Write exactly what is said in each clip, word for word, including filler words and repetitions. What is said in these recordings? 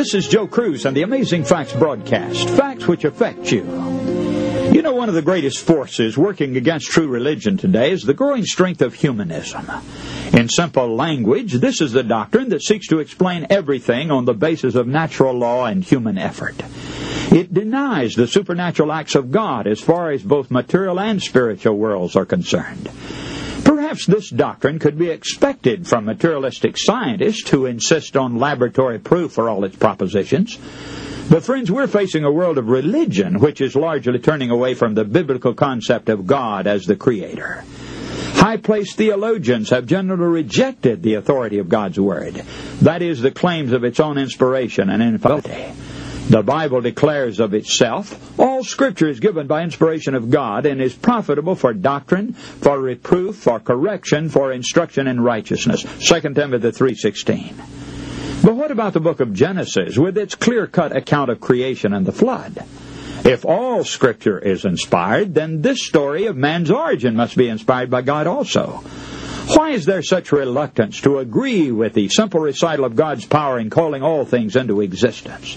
This is Joe Cruz and the Amazing Facts broadcast. Facts which affect you. You know, one of the greatest forces working against true religion today is the growing strength of humanism. In simple language, this is the doctrine that seeks to explain everything on the basis of natural law and human effort. It denies the supernatural acts of God as far as both material and spiritual worlds are concerned. Perhaps this doctrine could be expected from materialistic scientists who insist on laboratory proof for all its propositions. But friends, we're facing a world of religion which is largely turning away from the biblical concept of God as the Creator. High-placed theologians have generally rejected the authority of God's Word. That is, the claims of its own inspiration and infallibility. The Bible declares of itself, all Scripture is given by inspiration of God and is profitable for doctrine, for reproof, for correction, for instruction in righteousness. Second Timothy three sixteen. But what about the book of Genesis with its clear-cut account of creation and the flood? If all Scripture is inspired, then this story of man's origin must be inspired by God also. Why is there such reluctance to agree with the simple recital of God's power in calling all things into existence?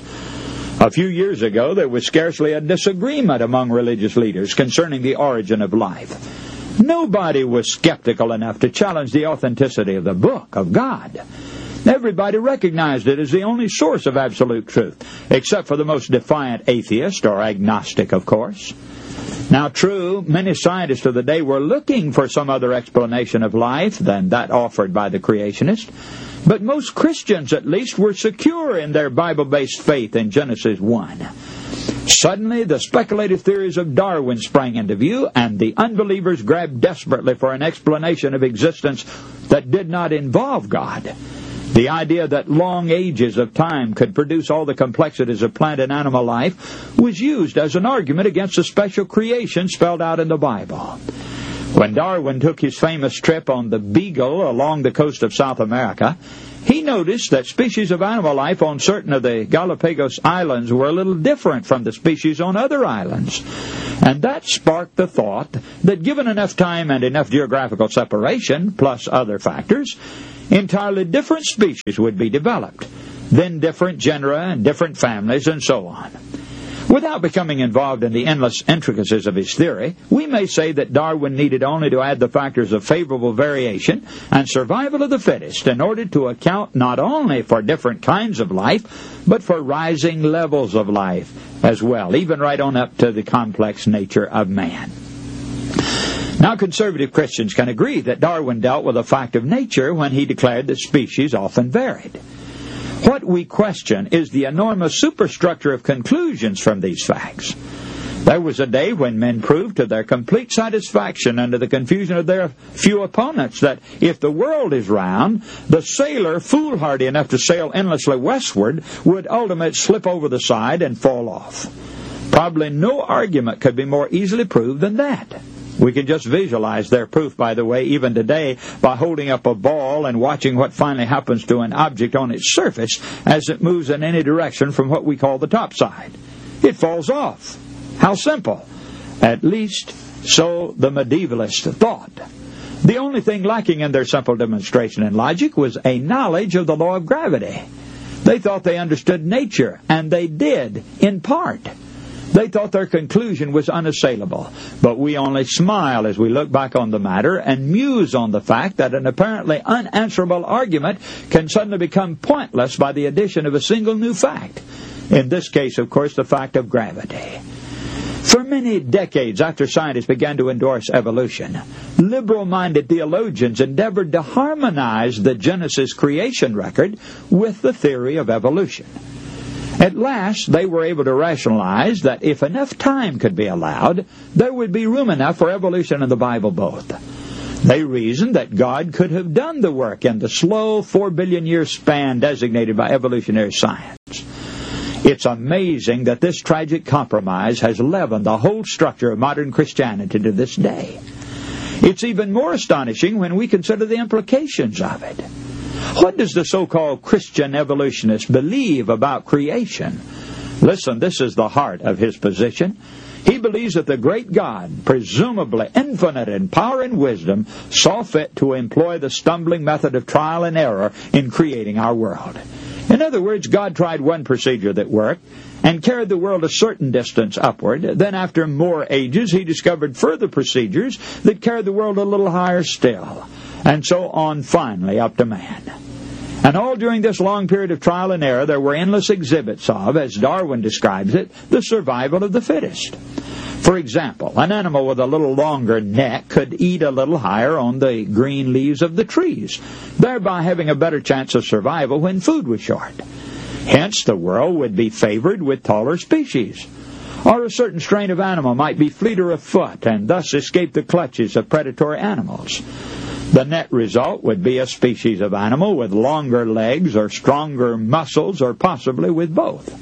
A few years ago, there was scarcely a disagreement among religious leaders concerning the origin of life. Nobody was skeptical enough to challenge the authenticity of the book of God. Everybody recognized it as the only source of absolute truth, except for the most defiant atheist or agnostic, of course. Now, true, many scientists of the day were looking for some other explanation of life than that offered by the creationist. But most Christians, at least, were secure in their Bible-based faith in Genesis one. Suddenly, the speculative theories of Darwin sprang into view, and the unbelievers grabbed desperately for an explanation of existence that did not involve God. The idea that long ages of time could produce all the complexities of plant and animal life was used as an argument against the special creation spelled out in the Bible. When Darwin took his famous trip on the Beagle along the coast of South America, he noticed that species of animal life on certain of the Galapagos Islands were a little different from the species on other islands. And that sparked the thought that given enough time and enough geographical separation, plus other factors, entirely different species would be developed. Then different genera and different families and so on. Without becoming involved in the endless intricacies of his theory, we may say that Darwin needed only to add the factors of favorable variation and survival of the fittest in order to account not only for different kinds of life, but for rising levels of life as well, even right on up to the complex nature of man. Now, conservative Christians can agree that Darwin dealt with a fact of nature when he declared that species often varied. What we question is the enormous superstructure of conclusions from these facts. There was a day when men proved to their complete satisfaction under the confusion of their few opponents that if the world is round, the sailor, foolhardy enough to sail endlessly westward, would ultimately slip over the side and fall off. Probably no argument could be more easily proved than that. We can just visualize their proof, by the way, even today, by holding up a ball and watching what finally happens to an object on its surface as it moves in any direction from what we call the top side. It falls off. How simple. At least, so the medievalists thought. The only thing lacking in their simple demonstration and logic was a knowledge of the law of gravity. They thought they understood nature, and they did, in part. They thought their conclusion was unassailable, but we only smile as we look back on the matter and muse on the fact that an apparently unanswerable argument can suddenly become pointless by the addition of a single new fact. In this case, of course, the fact of gravity. For many decades after scientists began to endorse evolution, liberal-minded theologians endeavored to harmonize the Genesis creation record with the theory of evolution. At last, they were able to rationalize that if enough time could be allowed, there would be room enough for evolution in the Bible both. They reasoned that God could have done the work in the slow four billion year span designated by evolutionary science. It's amazing that this tragic compromise has leavened the whole structure of modern Christianity to this day. It's even more astonishing when we consider the implications of it. What does the so-called Christian evolutionist believe about creation? Listen, this is the heart of his position. He believes that the great God, presumably infinite in power and wisdom, saw fit to employ the stumbling method of trial and error in creating our world. In other words, God tried one procedure that worked and carried the world a certain distance upward. Then after more ages, he discovered further procedures that carried the world a little higher still. And so on finally up to man. And all during this long period of trial and error, there were endless exhibits of, as Darwin describes it, the survival of the fittest. For example, an animal with a little longer neck could eat a little higher on the green leaves of the trees, thereby having a better chance of survival when food was short. Hence, the world would be favored with taller species. Or a certain strain of animal might be fleeter of foot and thus escape the clutches of predatory animals. The net result would be a species of animal with longer legs or stronger muscles, or possibly with both.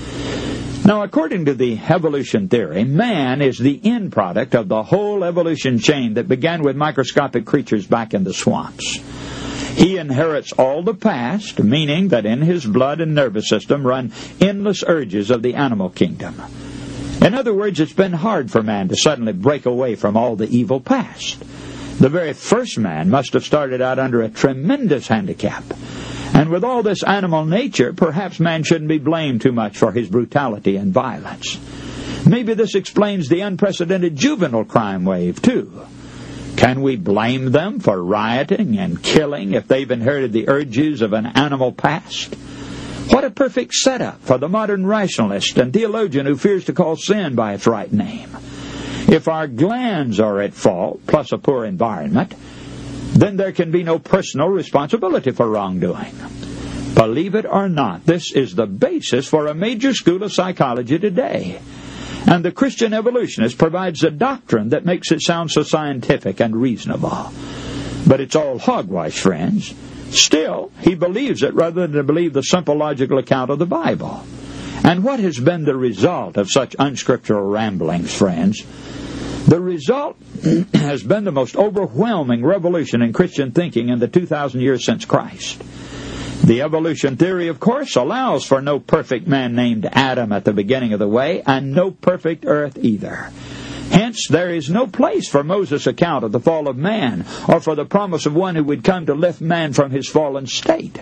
Now, according to the evolution theory, man is the end product of the whole evolution chain that began with microscopic creatures back in the swamps. He inherits all the past, meaning that in his blood and nervous system run endless urges of the animal kingdom. In other words, it's been hard for man to suddenly break away from all the evil past. The very first man must have started out under a tremendous handicap. And with all this animal nature, perhaps man shouldn't be blamed too much for his brutality and violence. Maybe this explains the unprecedented juvenile crime wave, too. Can we blame them for rioting and killing if they've inherited the urges of an animal past? What a perfect setup for the modern rationalist and theologian who fears to call sin by its right name. If our glands are at fault, plus a poor environment, then there can be no personal responsibility for wrongdoing. Believe it or not, this is the basis for a major school of psychology today. And the Christian evolutionist provides a doctrine that makes it sound so scientific and reasonable. But it's all hogwash, friends. Still, he believes it rather than to believe the simple logical account of the Bible. And what has been the result of such unscriptural ramblings, friends? The result has been the most overwhelming revolution in Christian thinking in the two thousand years since Christ. The evolution theory, of course, allows for no perfect man named Adam at the beginning of the way, and no perfect earth either. Hence, there is no place for Moses' account of the fall of man, or for the promise of one who would come to lift man from his fallen state.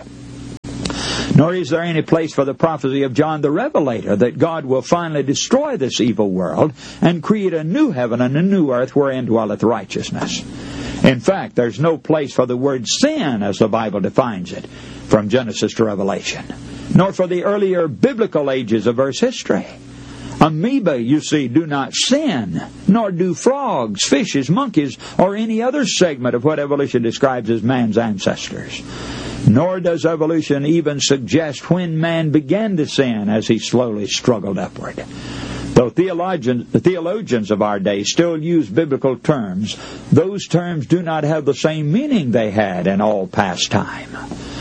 Nor is there any place for the prophecy of John the Revelator that God will finally destroy this evil world and create a new heaven and a new earth wherein dwelleth righteousness. In fact, there's no place for the word sin as the Bible defines it, from Genesis to Revelation, nor for the earlier biblical ages of Earth's history. Amoeba, you see, do not sin, nor do frogs, fishes, monkeys, or any other segment of what evolution describes as man's ancestors. Nor does evolution even suggest when man began to sin as he slowly struggled upward. Though theologians, the theologians of our day still use biblical terms, those terms do not have the same meaning they had in all past time.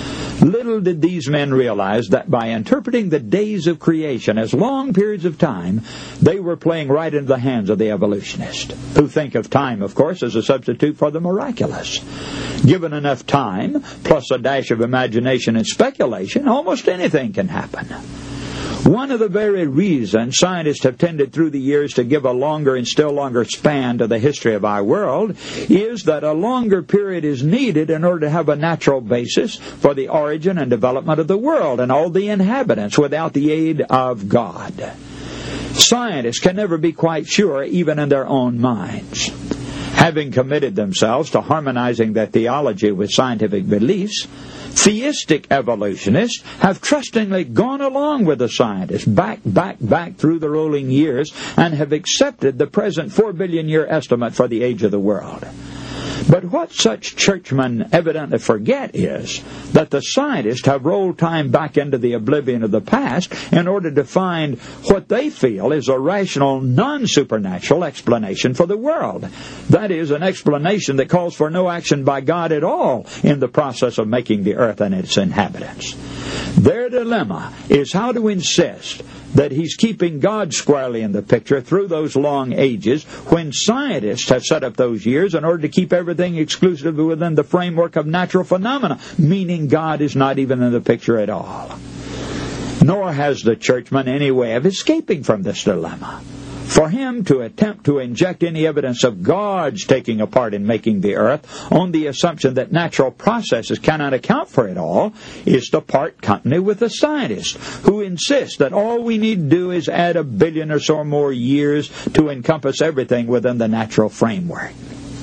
Little did these men realize that by interpreting the days of creation as long periods of time, they were playing right into the hands of the evolutionists, who think of time, of course, as a substitute for the miraculous. Given enough time, plus a dash of imagination and speculation, almost anything can happen. One of the very reasons scientists have tended through the years to give a longer and still longer span to the history of our world is that a longer period is needed in order to have a natural basis for the origin and development of the world and all the inhabitants without the aid of God. Scientists can never be quite sure even in their own minds. Having committed themselves to harmonizing their theology with scientific beliefs, theistic evolutionists have trustingly gone along with the scientists back, back, back through the rolling years and have accepted the present four billion year estimate for the age of the world. But what such churchmen evidently forget is that the scientists have rolled time back into the oblivion of the past in order to find what they feel is a rational, non-supernatural explanation for the world. That is, an explanation that calls for no action by God at all in the process of making the earth and its inhabitants. Their dilemma is how to insist that He's keeping God squarely in the picture through those long ages when scientists have set up those years in order to keep everything exclusively within the framework of natural phenomena, meaning God is not even in the picture at all. Nor has the churchman any way of escaping from this dilemma. For him to attempt to inject any evidence of God's taking a part in making the earth on the assumption that natural processes cannot account for it all is to part company with the scientists who insist that all we need to do is add a billion or so more years to encompass everything within the natural framework.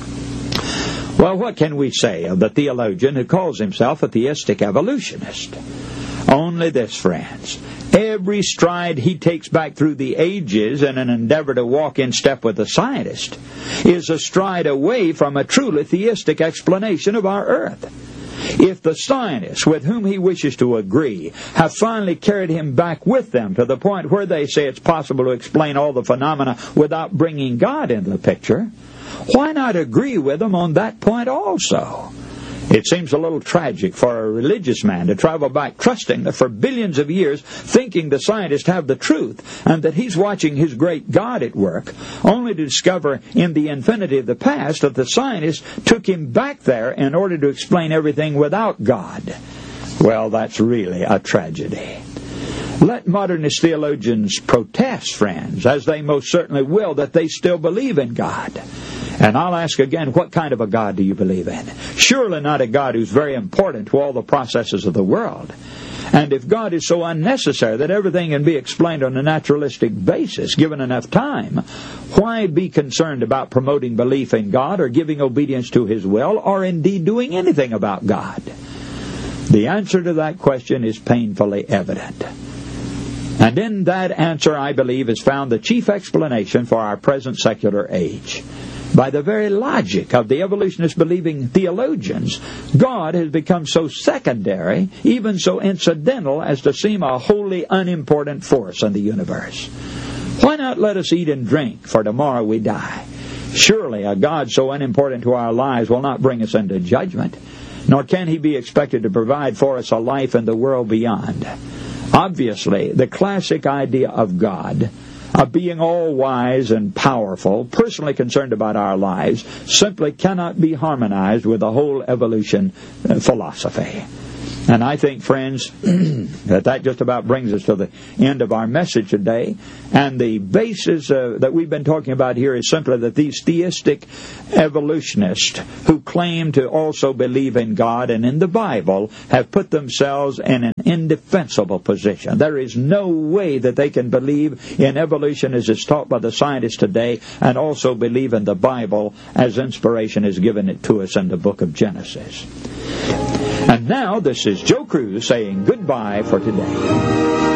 Well, what can we say of the theologian who calls himself a theistic evolutionist? Only this, friends. Every stride he takes back through the ages in an endeavor to walk in step with the scientist is a stride away from a truly theistic explanation of our earth. If the scientists with whom he wishes to agree have finally carried him back with them to the point where they say it's possible to explain all the phenomena without bringing God into the picture, why not agree with them on that point also? It seems a little tragic for a religious man to travel back trusting that for billions of years, thinking the scientists have the truth and that he's watching his great God at work, only to discover in the infinity of the past that the scientists took him back there in order to explain everything without God. Well, that's really a tragedy. Let modernist theologians protest, friends, as they most certainly will, that they still believe in God. And I'll ask again, what kind of a God do you believe in? Surely not a God who's very important to all the processes of the world. And if God is so unnecessary that everything can be explained on a naturalistic basis, given enough time, why be concerned about promoting belief in God or giving obedience to His will or indeed doing anything about God? The answer to that question is painfully evident. And in that answer, I believe, is found the chief explanation for our present secular age. By the very logic of the evolutionist-believing theologians, God has become so secondary, even so incidental, as to seem a wholly unimportant force in the universe. Why not let us eat and drink, for tomorrow we die? Surely a God so unimportant to our lives will not bring us into judgment, nor can He be expected to provide for us a life in the world beyond. Obviously, the classic idea of God, of being all-wise and powerful, personally concerned about our lives, simply cannot be harmonized with the whole evolution philosophy. And I think, friends, that that just about brings us to the end of our message today. And the basis uh, that we've been talking about here is simply that these theistic evolutionists who claim to also believe in God and in the Bible have put themselves in an indefensible position. There is no way that they can believe in evolution as it's taught by the scientists today and also believe in the Bible as inspiration is given it to us in the book of Genesis. And now, this is Joe Cruz saying goodbye for today.